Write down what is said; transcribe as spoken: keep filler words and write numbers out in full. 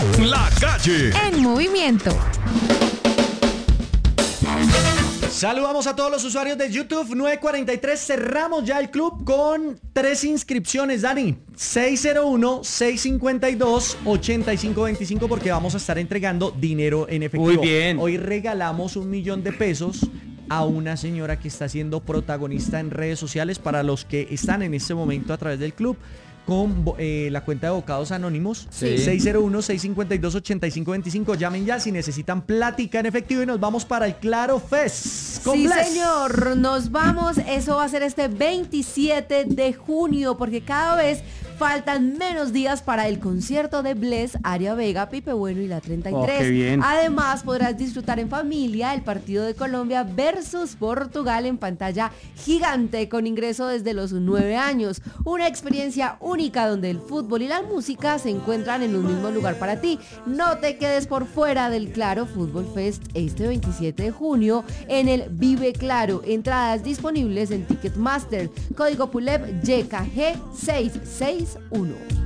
La Calle en movimiento. Saludamos a todos los usuarios de YouTube. nueve cuarenta y tres, cerramos ya el club con tres inscripciones, Dani. seis cero uno, seis cinco dos, ocho cinco dos cinco porque vamos a estar entregando dinero en efectivo. Muy bien. Hoy regalamos un millón de pesos a una señora que está siendo protagonista en redes sociales. Para los que están en este momento a través del club con eh, la cuenta de Bocados Anónimos, sí. seis cero uno, seis cinco dos, ocho cinco dos cinco. Llamen ya si necesitan plática en efectivo y nos vamos para el Claro Fest. Con Sí, Bless. señor, nos vamos. Eso va a ser este veintisiete de junio, porque cada vez faltan menos días para el concierto de Bless, Aria Vega, Pipe Bueno y la treinta y tres. Oh, qué bien. Además, podrás disfrutar en familia el partido de Colombia versus Portugal en pantalla gigante con ingreso desde los nueve años. Una experiencia única donde el fútbol y la música se encuentran en un mismo lugar para ti. No te quedes por fuera del Claro Fútbol Fest este veintisiete de junio en el Vive Claro. Entradas disponibles en Ticketmaster. Código P U L E P Y K G seiscientos sesenta y uno.